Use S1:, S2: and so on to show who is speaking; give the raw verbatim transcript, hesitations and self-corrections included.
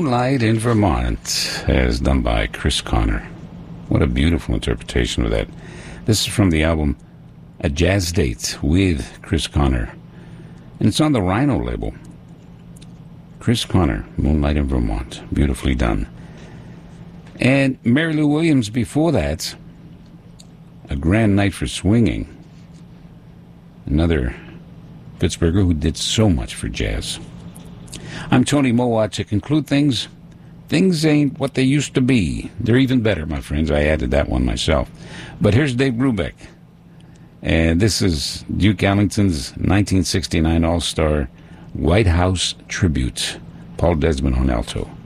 S1: Moonlight in Vermont, as done by Chris Connor. What a beautiful interpretation of that. This is from the album A Jazz Date with Chris Connor. And it's on the Rhino label. Chris Connor, Moonlight in Vermont. Beautifully done. And Mary Lou Williams before that, A Grand Night for Swinging. Another Pittsburgher who did so much for jazz. I'm Tony Mowat. To conclude things, things ain't what they used to be. They're even better, my friends. I added that one myself. But here's Dave Brubeck. And this is Duke Ellington's nineteen sixty-nine All-Star White House Tribute. Paul Desmond on alto.